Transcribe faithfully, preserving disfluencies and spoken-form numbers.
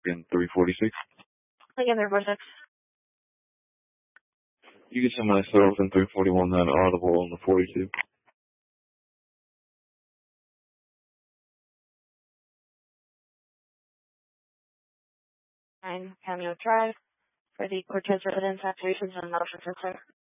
in three forty-six. Again, three forty-six. You can send myself in three forty-one, then audible on the forty-two. Nine Cameo Drive for the Cortez residence activations and motion sensor.